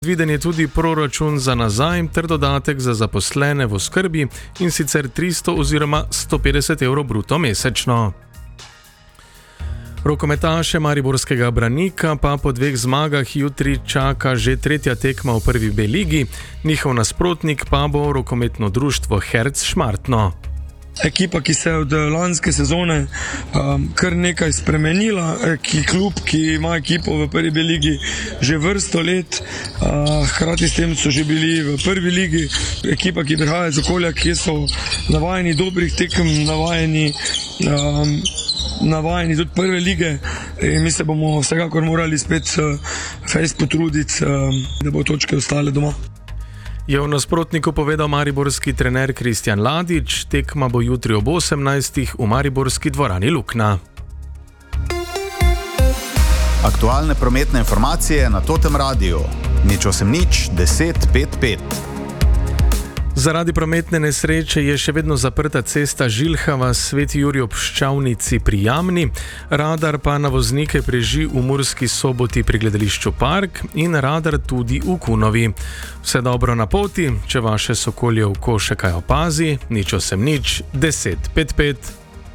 Predviden je tudi proračun za nazaj ter dodatek za zaposlene v oskrbi, in sicer 300 oziroma 150 evrov bruto mesečno. Rokometaše mariborskega Branika pa po 2 zmagah jutri čaka že 3. tekma v prvi B ligi, njihov nasprotnik pa bo rokometno društvo Herc Šmartno. Ekipa, ki se je od lanske sezone kar nekaj spremenila, klub, ki ima ekipo v prvi B ligi že vrsto let, hkrati s tem so že bili v prvi ligi, ekipa, ki prihaja iz okolja, kjer so navajeni dobrih tekem, navajeni tudi prve lige, in mi se bomo vsekakor morali spet fejst potruditi, da bo točke ostale doma. Je v nasprotniku povedal mariborski trener Kristjan Ladič, tekma bo jutri ob 18. v mariborski dvorani Lukna. Aktualne prometne informacije na Totem Radiu. 080 10 55. Zaradi prometne nesreče je še vedno zaprta cesta Žilhava Sveti Jurij ob Ščavnici pri Jamni, radar pa na voznike preži v Murski Soboti pri gledališču Park in radar tudi v Kunovi. Vse dobro na poti, če vaše sokolje oko še kaj opazi, 080 10 55.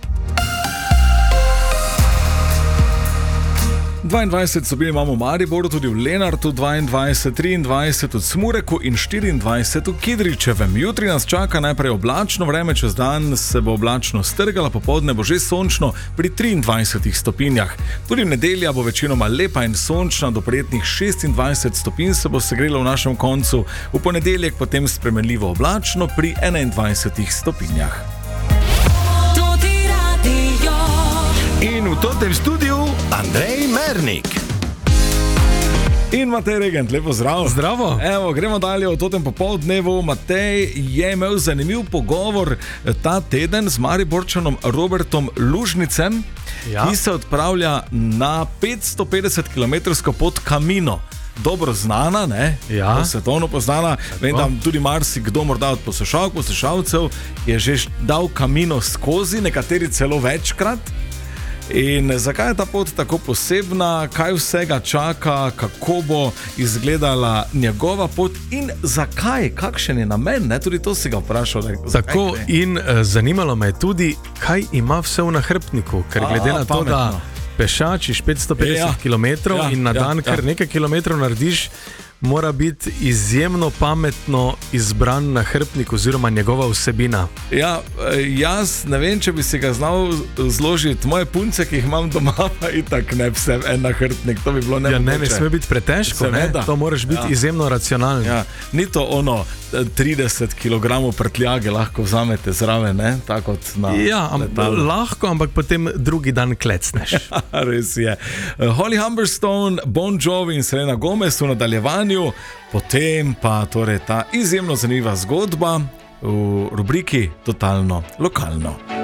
22 stopinj imamo v Mariboru, tudi v Lenartu 22, 23 v Smureku in 24 v Kidričevem. Jutri nas čaka najprej oblačno vreme, čez dan se bo oblačno strgalo, popoldne bo že sončno pri 23 stopinjah. Tudi nedelja bo večinoma lepa in sončna, do prijetnih 26 stopinj se bo segrelo v našem koncu, v ponedeljek potem spremenljivo oblačno pri 21 stopinjah. In v tem studiu Andrej Mernik. In Matej Regent, lepo zdrav. Zdravo. Evo, gremo dalje v tem popoldnevu. Matej je imel zanimiv pogovor ta teden z Mariborčanom Robertom Lužnicem, ki se odpravlja na 550 km pot Camino. Dobro znana, ne? Ja. Svetovno poznana. Vem, da tudi marsikdo morda od poslušalcev je že dal Camino skozi, nekateri celo večkrat. In zakaj je ta pot tako posebna, kaj vsega čaka, kako bo izgledala njegova pot in zakaj, kakšen je namen, ne? Tudi to si ga vprašal. Tako, in zanimalo me je tudi, kaj ima vse v nahrbtniku, ker glede na to, da pešačiš 550 km in na dan kar nekaj kilometrov narediš, mora biti izjemno pametno izbran nahrbtnik oziroma njegova vsebina. Ja, jaz ne vem, če bi si ga znal zložiti. Moje punce, ki jih imam doma, pa itak ne vse en nahrbtnik, to bi bilo nemogoče. Ne sme biti pretežko, ne? To moraš biti izjemno racionalen. Ja. Ni to 30 kg prtljage lahko vzamete zraven, ne? Tako kot na letalu. Lahko, ampak potem drugi dan klecneš. Res je. Holly Humberstone, Bon Jovi in Selena Gomez v nadaljevanju, potem pa torej ta izjemno zanimiva zgodba v rubriki Totalno lokalno.